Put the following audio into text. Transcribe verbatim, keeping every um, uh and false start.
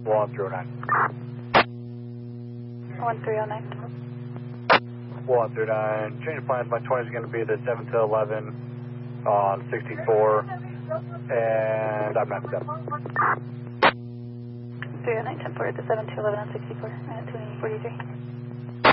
one three oh nine. one three oh nine. one three oh nine. Change of plans. My twenty is going to be the seven to eleven on sixty-four. And I'm not seven. three oh nine, ten forward, the seven to eleven on sixty-four, at twenty forty-three.